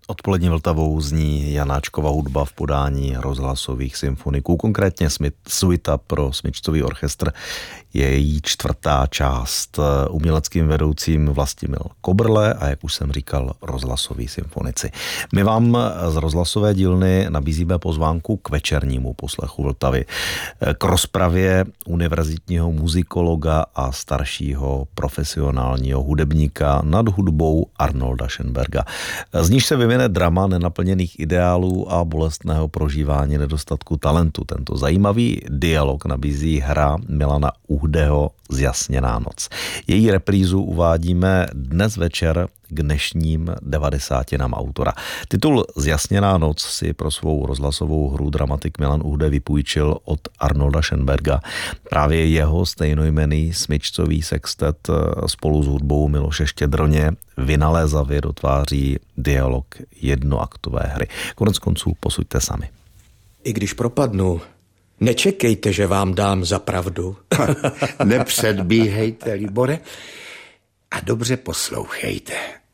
Odpolední Vltavou zní Janáčkova hudba v podání rozhlasových symfoniků, konkrétně suita pro smyčcový orchestr, je její 4. část. Uměleckým vedoucím Vlastimil Kobrle a jak už jsem říkal, rozhlasoví symfonici. My vám z rozhlasové dílny nabízíme pozvánku k večernímu poslechu Vltavy, k rozpravě univerzitního muzikologa a staršího profesionálního hudebníka nad hudbou Arnolda Schönberga. Z níž se vyvine drama nenaplněných ideálů a bolestného prožívání nedostatku talentu. Tento zajímavý dialog nabízí hra Milana Uhdeho Zjasněná noc. Její reprízu uvádíme dnes večer k dnešním 90. autora. Titul Zjasněná noc si pro svou rozhlasovou hru dramatik Milan Uhde vypůjčil od Arnolda Schönberga. Právě jeho stejnojmenný smyčcový sextet spolu s hudbou Miloše Štědroně vynalézavě dotváří dialog jednoaktové hry. Konec konců posuďte sami. I když propadnu, nečekejte, že vám dám za pravdu. Nepředbíhejte, Libore, a dobře poslouchejte.